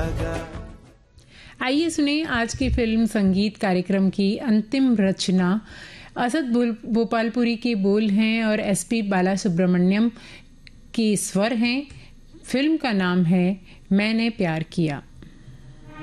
आइए सुने आज की फिल्म संगीत कार्यक्रम की अंतिम रचना। असद भोपालपुरी के बोल हैं और एसपी बालासुब्रमण्यम के स्वर हैं। फिल्म का नाम है मैंने प्यार किया।